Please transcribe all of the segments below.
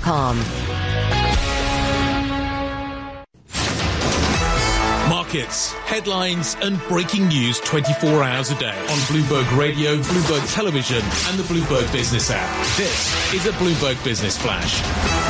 Palm. Markets, headlines and breaking news 24 hours a day on Bloomberg Radio, Bloomberg Television and the Bloomberg Business app. This is a Bloomberg Business Flash.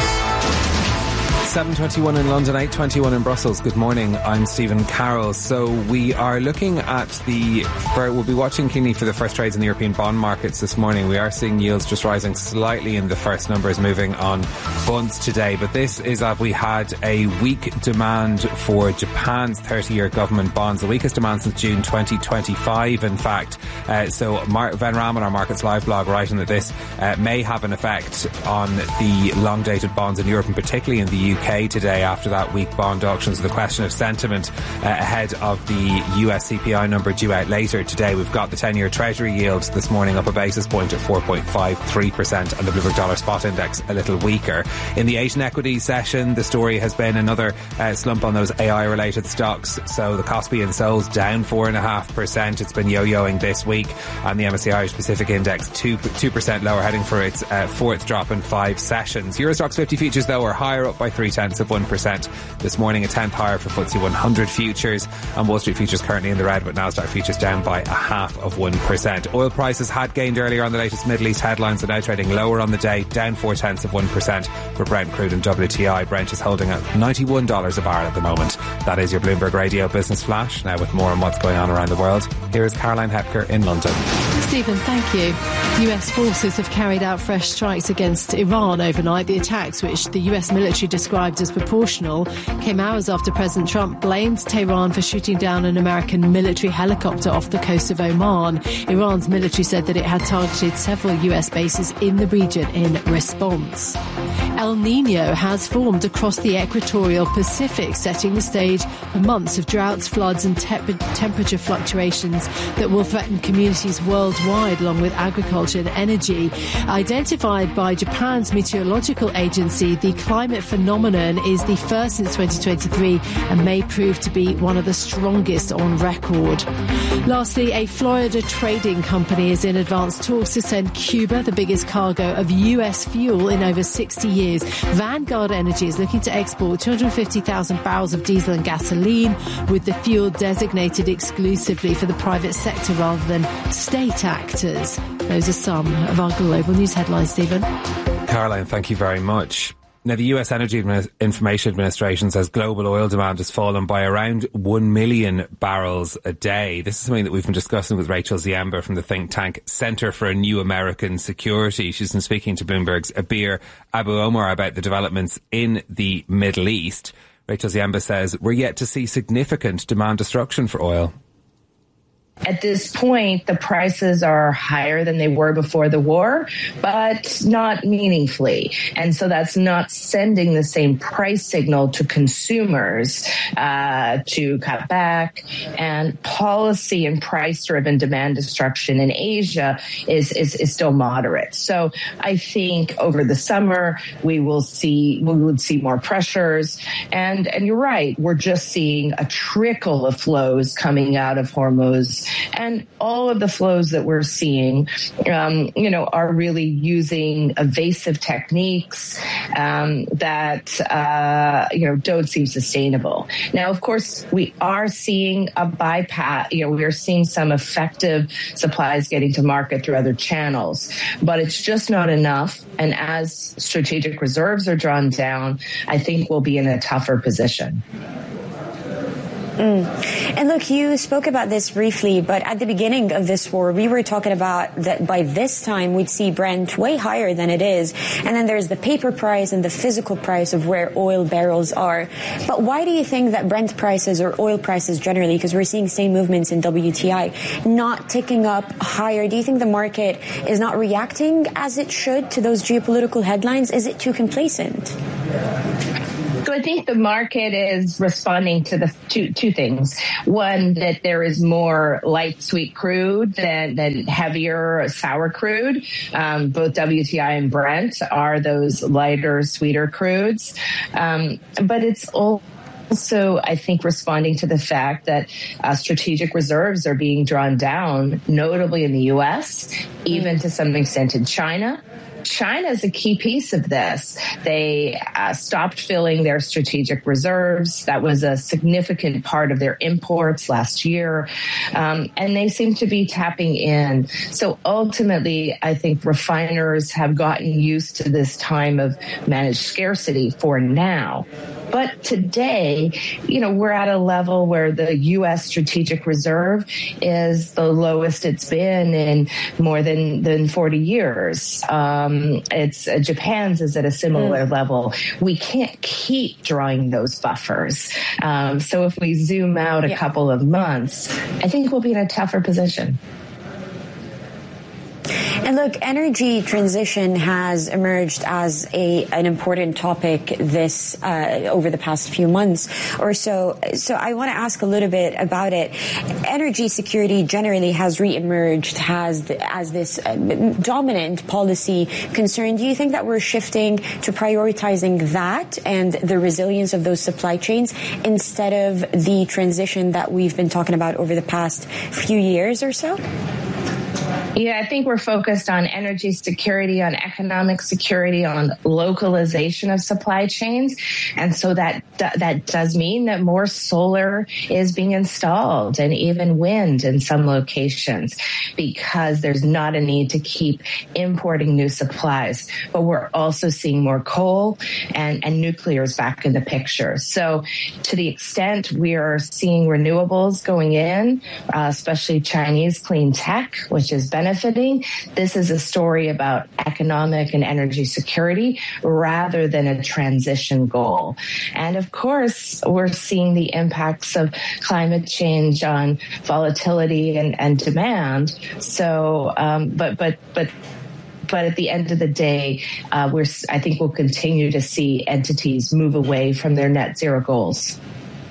7:21 in London, 8:21 in Brussels. Good morning, I'm Stephen Carroll. So we are looking at we'll be watching keenly for the first trades in the European bond markets this morning. We are seeing yields just rising slightly in the first numbers moving on bonds today. But this is as we had a weak demand for Japan's 30-year government bonds, the weakest demand since June 2025, in fact. So Van Raman, our Markets Live blog, writing that this may have an effect on the long-dated bonds in Europe and particularly in the UK today after that weak bond auction. So the question of sentiment ahead of the US CPI number due out later today. We've got the 10-year Treasury yield this morning up a basis point at 4.53% and the Bloomberg Dollar Spot Index a little weaker. In the Asian equity session, the story has been another slump on those AI-related stocks. So the Kospi and Seoul's down 4.5%. It's been yo-yoing this week, and the MSCI Irish Pacific Index 2% lower, heading for its fourth drop in 5 sessions. Eurostoxx 50 futures, though, are higher, up by 0.3% this morning, a tenth higher for FTSE 100 futures, and Wall Street futures currently in the red, but Nasdaq futures down by 0.5%. Oil prices had gained earlier on the latest Middle East headlines, are now trading lower on the day, down 0.4% for Brent crude and WTI. Brent is holding at $91 a barrel at the moment. That is your Bloomberg Radio Business Flash. Now with more on what's going on around the world, here is Caroline Hepker in London. Stephen, thank you. US forces have carried out fresh strikes against Iran overnight. The attacks, which the US military described as proportional, came hours after President Trump blamed Tehran for shooting down an American military helicopter off the coast of Oman. Iran's military said that it had targeted several US bases in the region in response. El Niño has formed across the equatorial Pacific, setting the stage for months of droughts, floods and temperature fluctuations that will threaten communities worldwide, along with agriculture and energy. Identified by Japan's meteorological agency, the climate phenomenon is the first since 2023 and may prove to be one of the strongest on record. Lastly, a Florida trading company is in advanced talks to send Cuba the biggest cargo of US fuel in over 60 years. Vanguard Energy is looking to export 250,000 barrels of diesel and gasoline, with the fuel designated exclusively for the private sector rather than state actors. Those are some of our global news headlines, Stephen. Caroline, thank you very much. Now, the US Energy Information Administration says global oil demand has fallen by around 1 million barrels a day. This is something that we've been discussing with Rachel Ziemba from the think tank Centre for a New American Security. She's been speaking to Bloomberg's Abir Abu Omar about the developments in the Middle East. Rachel Ziemba says we're yet to see significant demand destruction for oil. At this point, the prices are higher than they were before the war, but not meaningfully. And so that's not sending the same price signal to consumers to cut back. And policy and price-driven demand destruction in Asia is still moderate. So I think over the summer, we would see more pressures. And you're right, we're just seeing a trickle of flows coming out of Hormuz. And all of the flows that we're seeing, are really using evasive techniques that don't seem sustainable. Now, of course, we are seeing a bypass. We are seeing some effective supplies getting to market through other channels, but it's just not enough. And as strategic reserves are drawn down, I think we'll be in a tougher position. And look, you spoke about this briefly, but at the beginning of this war, we were talking about that by this time we'd see Brent way higher than it is. And then there's the paper price and the physical price of where oil barrels are. But why do you think that Brent prices or oil prices generally, because we're seeing same movements in WTI, not ticking up higher? Do you think the market is not reacting as it should to those geopolitical headlines? Is it too complacent? So I think the market is responding to the two things. One, that there is more light sweet crude than heavier sour crude. Both WTI and Brent are those lighter, sweeter crudes. But it's also, I think, responding to the fact that strategic reserves are being drawn down, notably in the U.S., even to some extent in China. China is a key piece of this. They stopped filling their strategic reserves. That was a significant part of their imports last year. And they seem to be tapping in. So ultimately, I think refiners have gotten used to this time of managed scarcity for now. But today, we're at a level where the U.S. strategic reserve is the lowest it's been in more than 40 years. It's Japan's is at a similar level. We can't keep drawing those buffers. So if we zoom out a couple of months, I think we'll be in a tougher position. And look, energy transition has emerged as an important topic over the past few months or so. So I want to ask a little bit about it. Energy security generally has reemerged as this dominant policy concern. Do you think that we're shifting to prioritizing that and the resilience of those supply chains instead of the transition that we've been talking about over the past few years or so? Yeah, I think we're focused on energy security, on economic security, on localization of supply chains. And so that does mean that more solar is being installed and even wind in some locations because there's not a need to keep importing new supplies. But we're also seeing more coal and nuclear is back in the picture. So to the extent we are seeing renewables going in, especially Chinese clean tech, which is benefiting, this is a story about economic and energy security rather than a transition goal. And of course, we're seeing the impacts of climate change on volatility and demand. So, but at the end of the day, I think we'll continue to see entities move away from their net zero goals.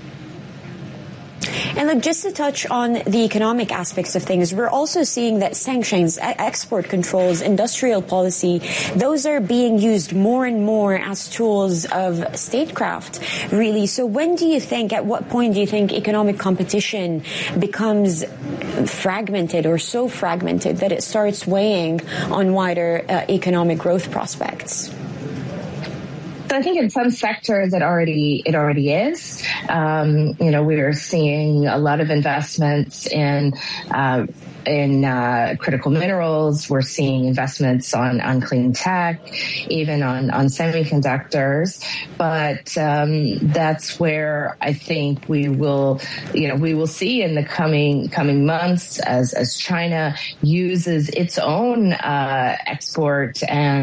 And look, just to touch on the economic aspects of things, we're also seeing that sanctions, export controls, industrial policy, those are being used more and more as tools of statecraft, really. So at what point do you think economic competition becomes fragmented or so fragmented that it starts weighing on wider economic growth prospects? So I think in some sectors it already is. We are seeing a lot of investments in critical minerals. We're seeing investments on clean tech, even on semiconductors. But that's where I think we will see in the coming months as China uses its own export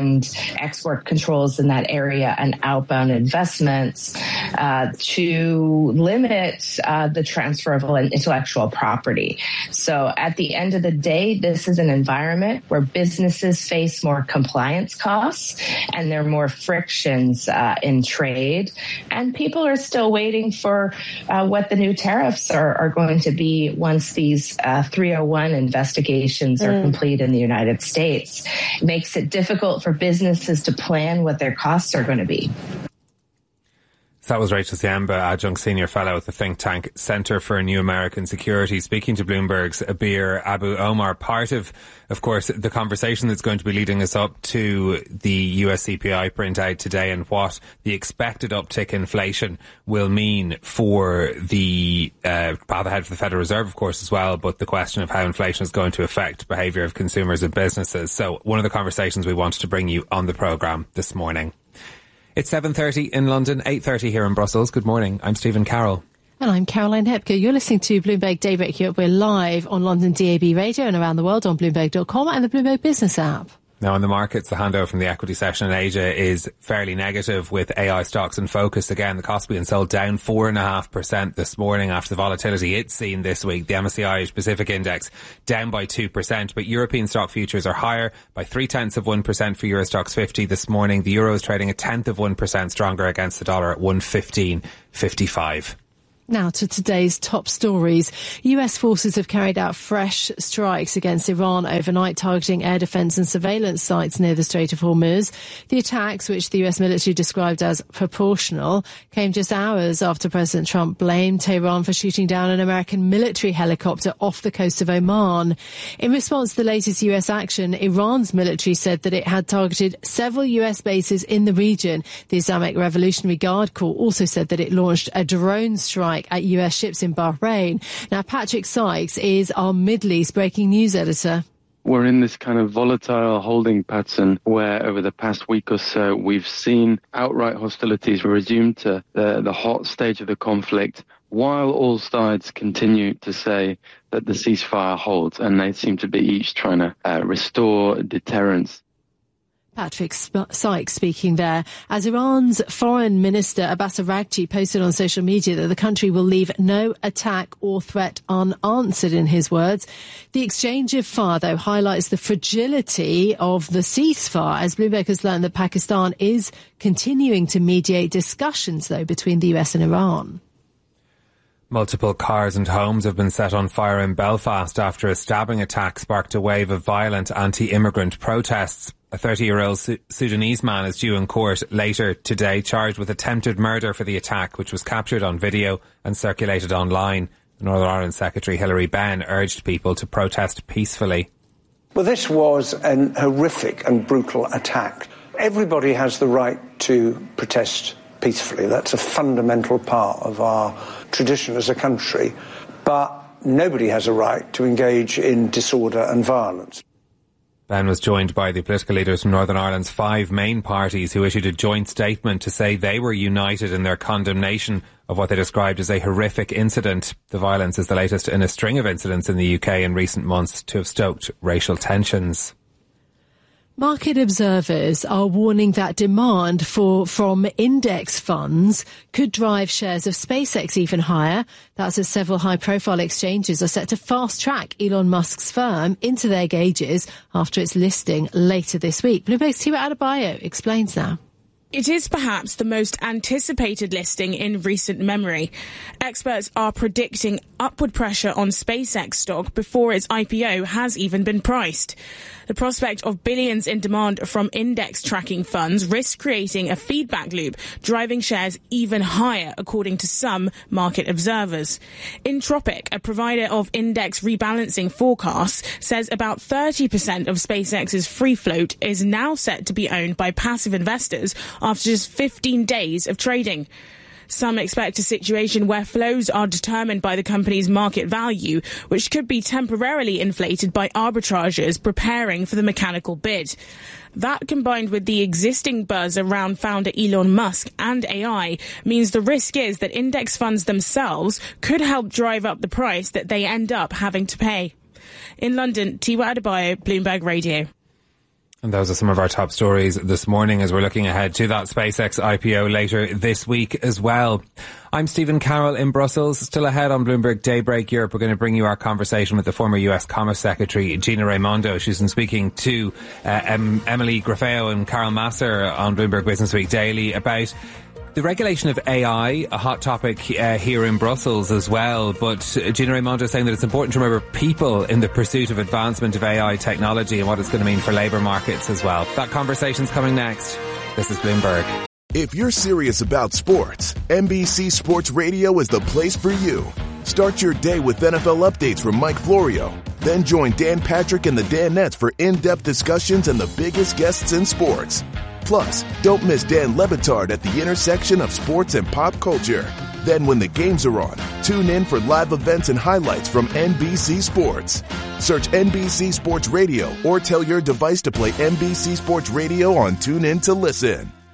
controls in that area and outbound investments to limit the transfer of intellectual property. So at the end of the day, this is an environment where businesses face more compliance costs and there are more frictions in trade. And people are still waiting for what the new tariffs are going to be once these 301 investigations are complete in the United States. It makes it difficult for businesses to plan what their costs are going to be. That was Rachel Siemba, Adjunct Senior Fellow at the think tank Centre for New American Security, speaking to Bloomberg's Abir Abu Omar. Part of course, the conversation that's going to be leading us up to the US CPI printout today and what the expected uptick in inflation will mean for the path ahead for the Federal Reserve, of course, as well, but the question of how inflation is going to affect behaviour of consumers and businesses. So one of the conversations we wanted to bring you on the programme this morning. It's 7:30 in London, 8:30 here in Brussels. Good morning. I'm Stephen Carroll. And I'm Caroline Hepker. You're listening to Bloomberg Daybreak Europe. We're live on London DAB Radio and around the world on Bloomberg.com and the Bloomberg Business app. Now, in the markets, the handover from the equity session in Asia is fairly negative, with AI stocks in focus. Again, the Kospi being sold down 4.5% this morning after the volatility it's seen this week. The MSCI Asia Pacific Index down by 2%, but European stock futures are higher by 0.3% for Euro Stoxx 50 this morning. The euro is trading 0.1% stronger against the dollar at 115.55. Now to today's top stories. US forces have carried out fresh strikes against Iran overnight, targeting air defence and surveillance sites near the Strait of Hormuz. The attacks, which the US military described as proportional, came just hours after President Trump blamed Tehran for shooting down an American military helicopter off the coast of Oman. In response to the latest US action, Iran's military said that it had targeted several US bases in the region. The Islamic Revolutionary Guard Corps also said that it launched a drone strike at US ships in Bahrain. Now, Patrick Sykes is our Middle East breaking news editor. We're in this kind of volatile holding pattern where over the past week or so we've seen outright hostilities resume to the hot stage of the conflict, while all sides continue to say that the ceasefire holds, and they seem to be each trying to restore deterrence. Patrick Sykes speaking there, as Iran's Foreign Minister Abbas Araghchi posted on social media that the country will leave no attack or threat unanswered, in his words. The exchange of fire, though, highlights the fragility of the ceasefire, as Bloomberg has learned that Pakistan is continuing to mediate discussions, though, between the US and Iran. Multiple cars and homes have been set on fire in Belfast after a stabbing attack sparked a wave of violent anti-immigrant protests. A 30-year-old Sudanese man is due in court later today, charged with attempted murder for the attack, which was captured on video and circulated online. Northern Ireland Secretary Hilary Benn urged people to protest peacefully. Well, this was an horrific and brutal attack. Everybody has the right to protest peacefully. That's a fundamental part of our tradition as a country. But nobody has a right to engage in disorder and violence. Ben was joined by the political leaders from Northern Ireland's 5 main parties, who issued a joint statement to say they were united in their condemnation of what they described as a horrific incident. The violence is the latest in a string of incidents in the UK in recent months to have stoked racial tensions. Market observers are warning that demand from index funds could drive shares of SpaceX even higher. That's as several high-profile exchanges are set to fast-track Elon Musk's firm into their gauges after its listing later this week. Bloomberg's Tiwa Adebayo explains now. It is perhaps the most anticipated listing in recent memory. Experts are predicting upward pressure on SpaceX stock before its IPO has even been priced. The prospect of billions in demand from index tracking funds risks creating a feedback loop, driving shares even higher, according to some market observers. Entropic, a provider of index rebalancing forecasts, says about 30% of SpaceX's free float is now set to be owned by passive investors after just 15 days of trading. Some expect a situation where flows are determined by the company's market value, which could be temporarily inflated by arbitrageurs preparing for the mechanical bid. That, combined with the existing buzz around founder Elon Musk and AI, means the risk is that index funds themselves could help drive up the price that they end up having to pay. In London, Tiwa Adebayo, Bloomberg Radio. And those are some of our top stories this morning as we're looking ahead to that SpaceX IPO later this week as well. I'm Stephen Carroll in Brussels. Still ahead on Bloomberg Daybreak Europe, we're going to bring you our conversation with the former US Commerce Secretary Gina Raimondo. She's been speaking to Emily Grafeo and Carol Masser on Bloomberg Business Week Daily about the regulation of AI, a hot topic here in Brussels as well. But Gina Raimondo is saying that it's important to remember people in the pursuit of advancement of AI technology and what it's going to mean for labour markets as well. That conversation's coming next. This is Bloomberg. If you're serious about sports, NBC Sports Radio is the place for you. Start your day with NFL updates from Mike Florio. Then join Dan Patrick and the Danettes for in-depth discussions and the biggest guests in sports. Plus, don't miss Dan Le Batard at the intersection of sports and pop culture. Then when the games are on, tune in for live events and highlights from NBC Sports. Search NBC Sports Radio or tell your device to play NBC Sports Radio on TuneIn to listen.